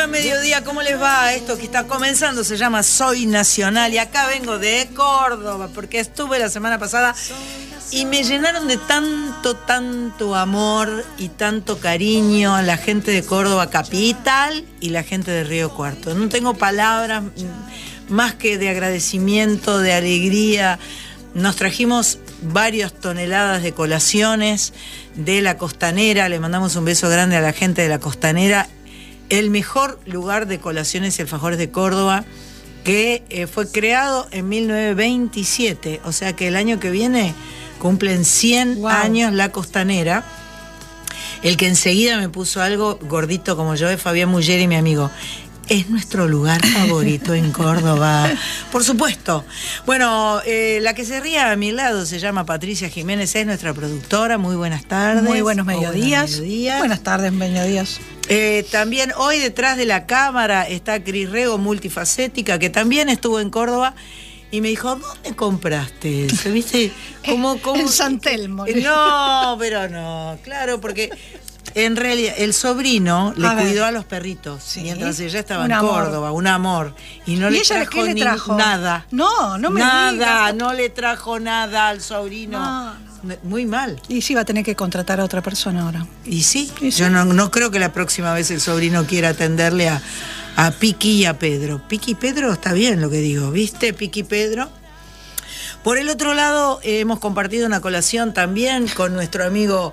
Buen mediodía, ¿cómo les va? Esto que está comenzando se llama Soy Nacional y acá vengo de Córdoba porque estuve la semana pasada y me llenaron de tanto amor y tanto cariño a la gente de Córdoba capital y la gente de Río Cuarto. No tengo palabras más que de agradecimiento, de alegría. Nos trajimos varias toneladas de colaciones de la Costanera. Le mandamos un beso grande a la gente de la Costanera. El mejor lugar de colaciones y alfajores de Córdoba, que fue creado en 1927. O sea que el año que viene cumplen 100 años la Costanera. El que enseguida me puso algo gordito como yo es Fabián Muggeri, mi amigo. Es nuestro lugar favorito en Córdoba. Por supuesto. Bueno, la que se ría a mi lado se llama Patricia Jiménez, es nuestra productora. Muy buenas tardes. Muy buenos mediodías. Buenas tardes, mediodías. También hoy detrás de la cámara está Cris Rego, multifacética, que también estuvo en Córdoba. Y me dijo, ¿dónde compraste eso? ¿Viste? ¿Cómo? En San Telmo. No, pero no. Claro, porque en realidad el sobrino le cuidó a los perritos, sí, mientras ella estaba en Córdoba, un amor. Y no le trajo, ¿qué le trajo? Nada. No me nada, digas. No le trajo nada al sobrino. No. Muy mal. Y sí, va a tener que contratar a otra persona ahora. Y sí, yo no creo que la próxima vez el sobrino quiera atenderle a Piqui y a Pedro. Piqui y Pedro está bien lo que digo, ¿viste? Piqui y Pedro. Por el otro lado, hemos compartido una colación también con nuestro amigo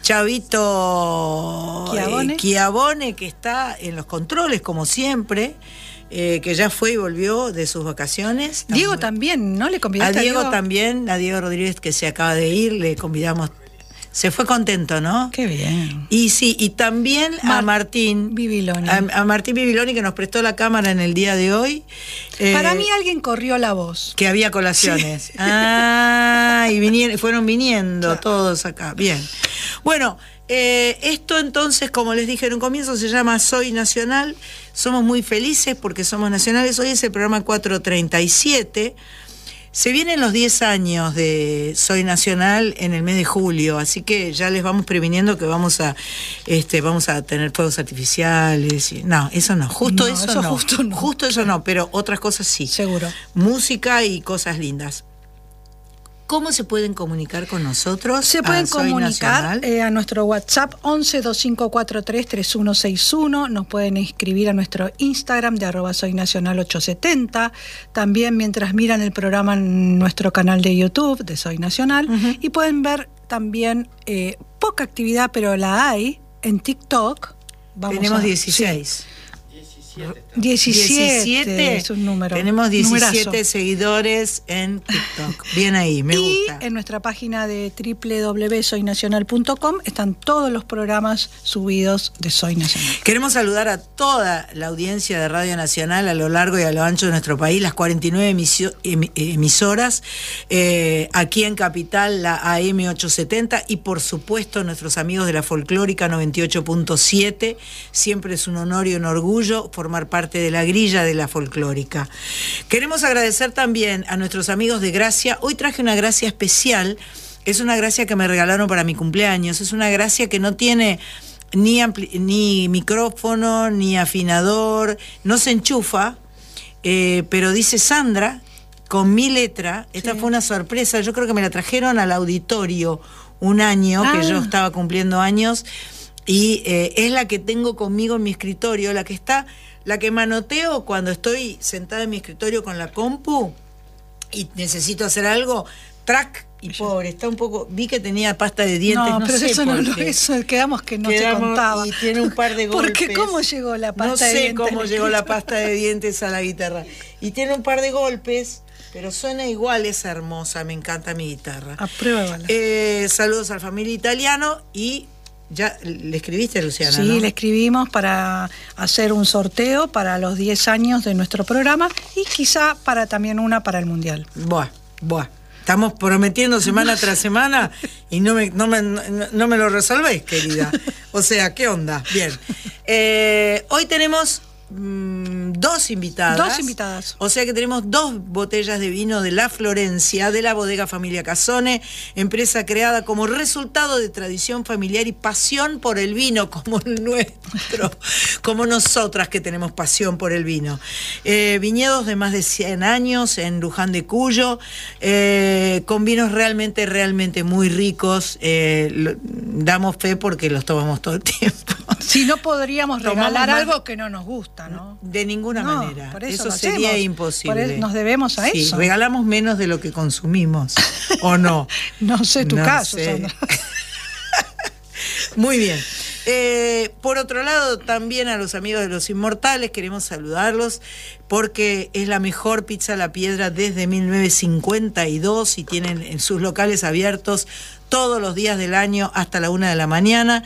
Chavito Chiavone, que está en los controles, como siempre, que ya fue y volvió de sus vacaciones. Diego también, ¿no? ¿Le convidaste a Diego? También, a Diego Rodríguez, que se acaba de ir, le convidamos. Se fue contento, ¿no? Qué bien. Y sí, y también a Martín Bibiloni. A Martín Bibiloni, que nos prestó la cámara en el día de hoy. Para mí alguien corrió la voz. Que había colaciones. Sí. Y fueron viniendo claro. Todos acá. Bien. Bueno, esto entonces, como les dije en un comienzo, se llama Soy Nacional. Somos muy felices porque somos nacionales. Hoy es el programa 437. Se vienen los 10 años de Soy Nacional en el mes de julio, así que ya les vamos previniendo que vamos a tener fuegos artificiales. No, eso no. Justo eso no, pero otras cosas sí. Seguro. Música y cosas lindas. ¿Cómo se pueden comunicar con nosotros? Se pueden comunicar a nuestro WhatsApp 1125433161. Nos pueden escribir a nuestro Instagram de @soynacional870. También mientras miran el programa en nuestro canal de YouTube de Soy Nacional. Uh-huh. Y pueden ver también poca actividad, pero la hay en TikTok. Tenemos 16. Sí. 17 es un número. Tenemos 17 numerazo. Seguidores en TikTok. Bien ahí, me gusta. Y en nuestra página de www.soynacional.com están todos los programas subidos de Soy Nacional. Queremos saludar a toda la audiencia de Radio Nacional a lo largo y a lo ancho de nuestro país, las 49 emisoras, aquí en Capital, la AM870, y por supuesto nuestros amigos de la Folclórica 98.7. Siempre es un honor y un orgullo formar parte de la grilla de la Folclórica. Queremos agradecer también a nuestros amigos de Gracia. Hoy traje una gracia especial. Es una gracia que me regalaron para mi cumpleaños. Es una gracia que no tiene ni micrófono, ni afinador, no se enchufa, pero dice Sandra con mi letra. Esta fue una sorpresa. Yo creo que me la trajeron al auditorio un año, que yo estaba cumpliendo años. Y es la que tengo conmigo en mi escritorio, la que manoteo cuando estoy sentada en mi escritorio con la compu y necesito hacer algo, track, y pobre, está un poco, vi que tenía pasta de dientes, no pero sé eso por no, qué. Eso quedamos que no te contaba. Y tiene un par de golpes. ¿Por qué? ¿Cómo llegó la pasta de dientes? No sé cómo llegó la pasta de dientes a la guitarra. Y tiene un par de golpes, pero suena igual, es hermosa, me encanta mi guitarra. Apruébala. Saludos a la familia Italiano y... ¿Ya le escribiste, Luciana? Sí, ¿no? Le escribimos para hacer un sorteo para los 10 años de nuestro programa y quizá también una para el Mundial. Buah. Estamos prometiendo semana tras semana y no me lo resolvéis, querida. O sea, ¿qué onda? Bien. Hoy tenemos 2 2 invitadas. 2 invitadas. O sea que tenemos 2 botellas de vino de La Florencia, de la bodega Familia Casone, empresa creada como resultado de tradición familiar y pasión por el vino, como el nuestro, como nosotras que tenemos pasión por el vino. Viñedos de más de 100 años en Luján de Cuyo, con vinos realmente muy ricos. Damos fe porque los tomamos todo el tiempo. Si no podríamos regalar algo que no nos gusta, ¿no? De ninguna manera. Por eso sería hacemos. Imposible. Por eso nos debemos a eso. Regalamos menos de lo que consumimos. ¿O no? No sé tu caso, sé. Sandra. Muy bien. Por otro lado, también a los amigos de Los Inmortales queremos saludarlos porque es la mejor pizza a la piedra desde 1952 y tienen en sus locales abiertos todos los días del año hasta la 1 de la mañana.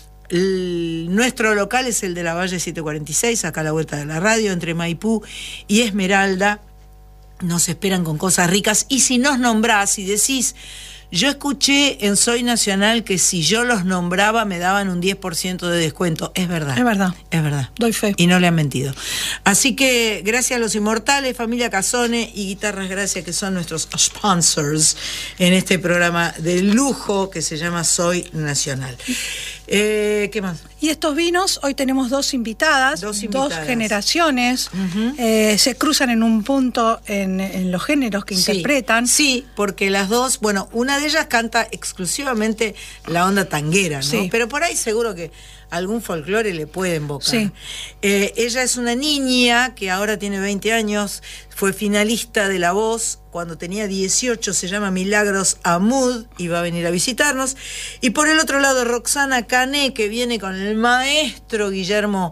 Nuestro local es el de la Valle 746, acá a la vuelta de la radio, entre Maipú y Esmeralda. Nos esperan con cosas ricas. Y si nos nombrás y decís, yo escuché en Soy Nacional que si yo los nombraba me daban un 10% de descuento. Es verdad. Es verdad. Es verdad. Doy fe. Y no le han mentido. Así que gracias a Los Inmortales, Familia Casone y Guitarras Gracia, que son nuestros sponsors en este programa de lujo que se llama Soy Nacional. ¿Qué más? Y estos vinos, hoy tenemos 2 invitadas, 2 generaciones, se cruzan en un punto en los géneros que interpretan. Sí, porque las dos, bueno, una de ellas canta exclusivamente la onda tanguera, ¿no? Sí. Pero por ahí seguro que algún folclore le puede invocar. Sí. Ella es una niña que ahora tiene 20 años, fue finalista de La Voz cuando tenía 18, se llama Milagros Amud y va a venir a visitarnos. Y por el otro lado, Roxana Cané, que viene con el maestro Guillermo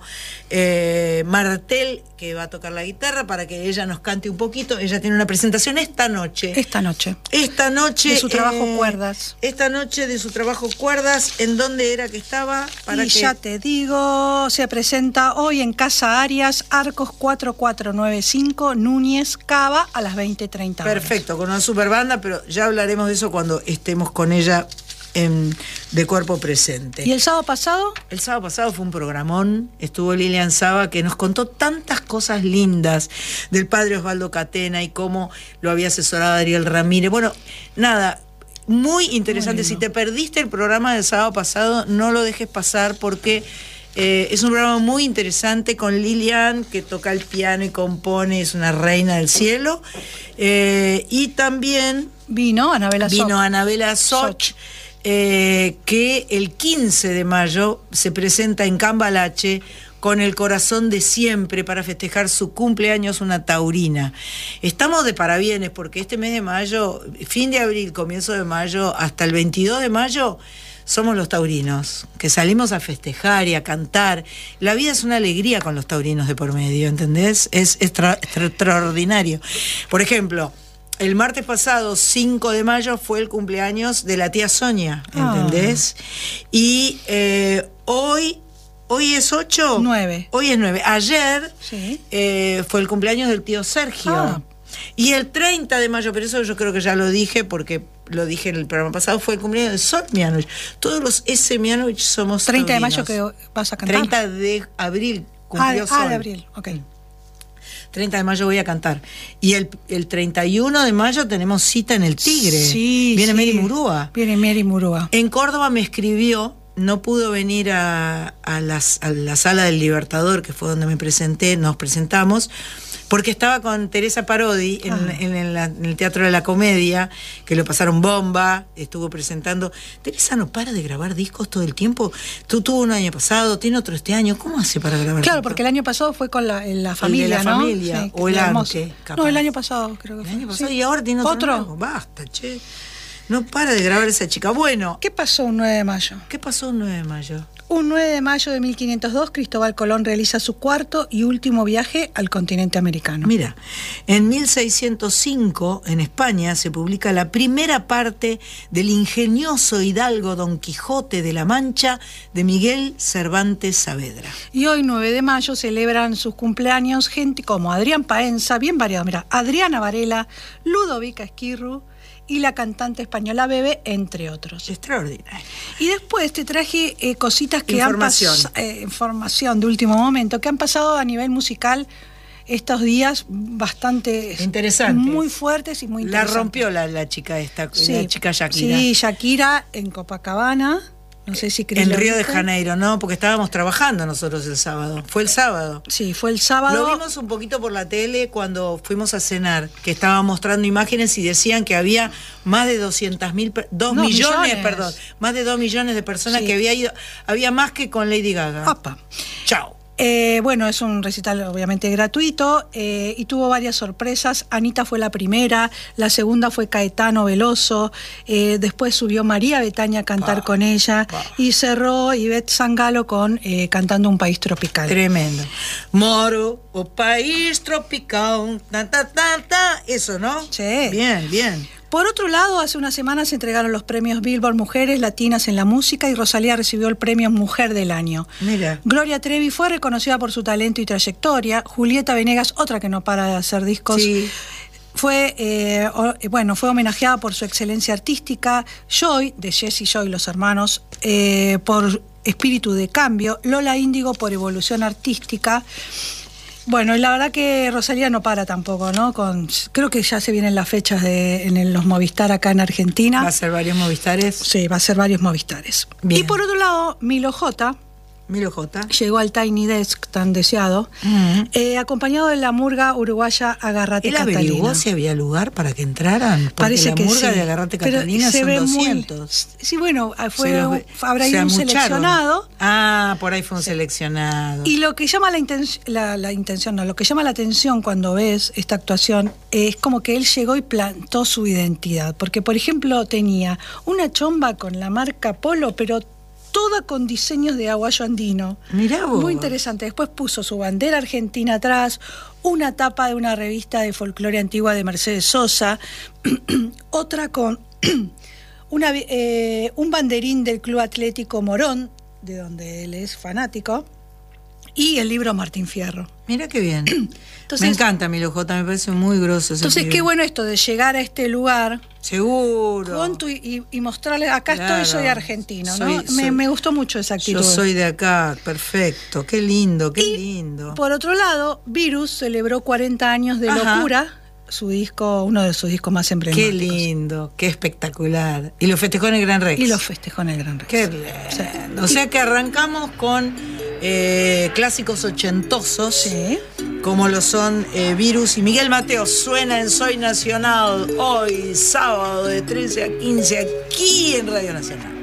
Martel, que va a tocar la guitarra para que ella nos cante un poquito. Ella tiene una presentación esta noche. Esta noche. De su trabajo Cuerdas. Esta noche de su trabajo Cuerdas. ¿En dónde era que estaba? Ya te digo, se presenta hoy en Casa Arias, Arcos 4495, Núñez, Cava, a las 20:30 horas. Perfecto, con una super banda, pero ya hablaremos de eso cuando estemos con ella de cuerpo presente. ¿Y el sábado pasado? El sábado pasado fue un programón, estuvo Lilian Saba, que nos contó tantas cosas lindas del padre Osvaldo Catena y cómo lo había asesorado Ariel Ramírez. Bueno, nada, muy interesante. Si te perdiste el programa del sábado pasado, no lo dejes pasar porque es un programa muy interesante con Lilian, que toca el piano y compone, es una reina del cielo. Y también vino Anabela Soch, que el 15 de mayo se presenta en Cambalache con El Corazón de Siempre para festejar su cumpleaños, una taurina. Estamos de parabienes porque este mes de mayo, fin de abril, comienzo de mayo, hasta el 22 de mayo, somos los taurinos, que salimos a festejar y a cantar. La vida es una alegría con los taurinos de por medio, ¿entendés? Es extraordinario. Por ejemplo, el martes pasado, 5 de mayo, fue el cumpleaños de la tía Sonia, ¿entendés? Y hoy es 8. 9. Hoy es 9. Ayer sí. Fue el cumpleaños del tío Sergio. Y el 30 de mayo, pero eso yo creo que ya lo dije porque lo dije en el programa pasado, fue el cumpleaños de Sol Mianovich. Todos los S. Mianovich somos 30 taurinos. de mayo que vas a cantar. 30 de abril cumplió Sol. De abril, ok. 30 de mayo voy a cantar. Y el 31 de mayo tenemos cita en el Tigre. Sí, Viene Mary Murúa. Viene Mary Murúa. En Córdoba me escribió, no pudo venir a la Sala del Libertador, que fue donde nos presentamos, porque estaba con Teresa Parodi en el Teatro de la Comedia, que lo pasaron bomba, estuvo presentando. Teresa no para de grabar discos todo el tiempo. Tuvo uno el año pasado, tiene otro este año. ¿Cómo hace para grabar? Claro, porque el año pasado fue con la familia, el de la ¿no? familia, Sí, o el antes. No, el año pasado creo que fue. El año pasado, sí. Y ahora tiene otro. ¿Otro? Basta, che. No para de grabar esa chica. Bueno. ¿Qué pasó un 9 de mayo? ¿Qué pasó un 9 de mayo? Un 9 de mayo de 1502, Cristóbal Colón realiza su cuarto y último viaje al continente americano. Mira, en 1605, en España, se publica la primera parte del ingenioso hidalgo Don Quijote de la Mancha de Miguel Cervantes Saavedra. Y hoy, 9 de mayo, celebran sus cumpleaños gente como Adrián Paenza, bien variado, mira, Adriana Varela, Ludovica Esquirru, y la cantante española Bebe, entre otros. Extraordinario. Y después te traje cositas que información información de último momento, que han pasado a nivel musical estos días bastante interesantes, muy fuertes y muy interesantes. La rompió la chica esta, sí, la chica Shakira. Sí, Shakira en Copacabana. No sé si en Río de Janeiro, no, porque estábamos trabajando nosotros el sábado. Fue el sábado. Sí, fue el sábado. Lo vimos un poquito por la tele cuando fuimos a cenar, que estaba mostrando imágenes y decían que había más de 200.000, 2 millones, perdón, más de 2 millones de personas que había ido, había más que con Lady Gaga. Opa. Chao. Bueno, es un recital obviamente gratuito y tuvo varias sorpresas. Anita fue la primera, la segunda fue Caetano Veloso, después subió María Bethânia a cantar con ella y cerró Ivette Sangalo con cantando Un País Tropical. Tremendo. Moro, o País Tropical, eso, ¿no? Sí. Bien, bien. Por otro lado, hace unas semanas se entregaron los premios Billboard Mujeres Latinas en la Música y Rosalía recibió el premio Mujer del Año. Mira. Gloria Trevi fue reconocida por su talento y trayectoria. Julieta Venegas, otra que no para de hacer discos, fue homenajeada por su excelencia artística. Joy, de Jesse Joy, los hermanos, por Espíritu de Cambio. Lola Índigo por Evolución Artística. Bueno, y la verdad que Rosalía no para tampoco, ¿no? Creo que ya se vienen las fechas en los Movistar acá en Argentina. ¿Va a ser varios Movistares? Sí, va a ser varios Movistares. Bien. Y por otro lado, Milo J. Llegó al Tiny Desk tan deseado, acompañado de la murga uruguaya Agarrate Catalina. ¿Él averiguó si había lugar para que entraran? Porque parece la que murga sí, de Agarrate Catalina son 200. Sí, bueno, habrá ido un seleccionado. Ah, por ahí fue un seleccionado. Y lo que llama lo que llama la atención cuando ves esta actuación es como que él llegó y plantó su identidad. Porque, por ejemplo, tenía una chomba con la marca Polo, pero toda con diseños de aguayo andino. Mirá vos. Muy interesante. Después puso su bandera argentina atrás, una tapa de una revista de folclore antigua de Mercedes Sosa, otra con un banderín del Club Atlético Morón, de donde él es fanático, y el libro Martín Fierro. Mira qué bien. Entonces, me encanta Milo J, me parece muy grosso ese Entonces, libro. Qué bueno esto de llegar a este lugar. Seguro. Y mostrarle, acá estoy, soy argentino, ¿no? Me gustó mucho esa actitud. Yo soy de acá, perfecto. Qué lindo, qué lindo. Por otro lado, Virus celebró 40 años de Locura, su disco, uno de sus discos más emblemáticos. Qué lindo, qué espectacular. Y lo festejó en el Gran Rex. Qué lindo. Sí. O sea que arrancamos con clásicos ochentosos, como lo son Virus y Miguel Mateo. Suena en Soy Nacional hoy, sábado de 13 a 15, aquí en Radio Nacional.